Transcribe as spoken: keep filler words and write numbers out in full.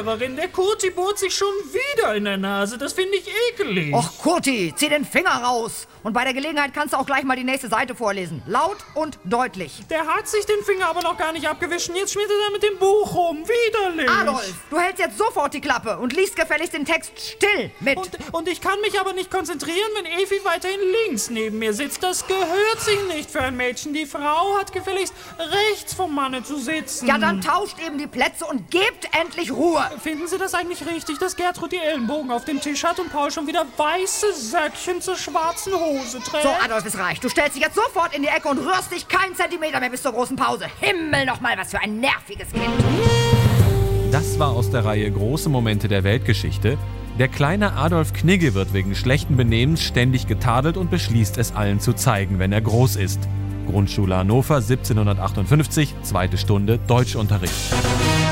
Deutschlehrerin, der Kurti bohrt sich schon wieder in der Nase. Das finde ich ekelig. Och, Kurti, zieh den Finger raus. Und bei der Gelegenheit kannst du auch gleich mal die nächste Seite vorlesen. Laut und deutlich. Der hat sich den Finger aber noch gar nicht abgewischt. Jetzt schmiert er da mit dem Buch rum. Widerlich. Adolf, du hältst jetzt sofort die Klappe und liest gefälligst den Text still mit. Und, und ich kann mich aber nicht konzentrieren, wenn Evi weiterhin links neben mir sitzt. Das gehört sich nicht für ein Mädchen. Die Frau hat gefälligst rechts vom Manne zu sitzen. Ja, dann tauscht eben die Plätze und gebt endlich Ruhe. Finden Sie das eigentlich richtig, dass Gertrud die Ellenbogen auf dem Tisch hat und Paul schon wieder weiße Söckchen zur schwarzen Hose trägt? So, Adolf, es reicht. Du stellst dich jetzt sofort in die Ecke und rührst dich keinen Zentimeter mehr bis zur großen Pause. Himmel noch mal, was für ein nerviges Kind. Das war aus der Reihe Große Momente der Weltgeschichte. Der kleine Adolf Knigge wird wegen schlechten Benehmens ständig getadelt und beschließt, es allen zu zeigen, wenn er groß ist. Grundschule Hannover, siebzehnhundertachtundfünfzig, zweite Stunde Deutschunterricht.